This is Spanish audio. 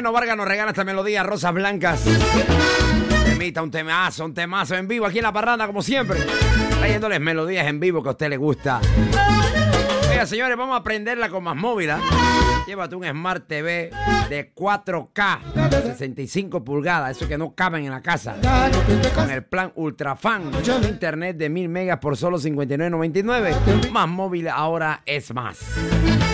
Neno Vargas nos regala esta melodía, Rosas Blancas. Un temazo en vivo aquí en La Parranda, como siempre. Trayéndoles melodías en vivo que a usted le gusta. Oiga, señores, vamos a aprenderla con Más Móvil. Llévate un Smart TV de 4K, 65 pulgadas, eso que no caben en la casa. Con el plan Ultrafan, internet de 1000 megas por solo $59.99. Más Móvil ahora es más.